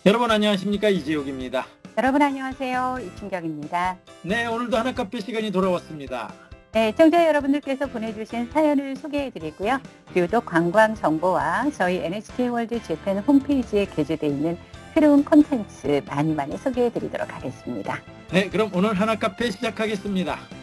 여러분 안녕하십니까, 이재욱입니다. 여러분 안녕하세요. 이춘경입니다. 네, 오늘도 하나 카페 시간이 돌아왔습니다. 네, 청자 여러분들께서 보내주신 사연을 소개해드리고요. 그리고 또 관광 정보와 저희 NHK 월드 재팬 홈페이지에 게재되어 있는 새로운 콘텐츠 많이 소개해드리도록 하겠습니다. 네, 그럼 오늘 하나 카페 시작하겠습니다.